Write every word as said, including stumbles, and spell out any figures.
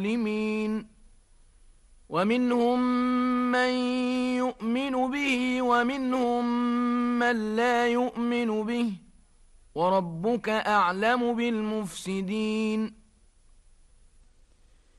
الظالمين ومنهم من يؤمن به ومنهم من لا يؤمن به وربك أعلم بالمفسدين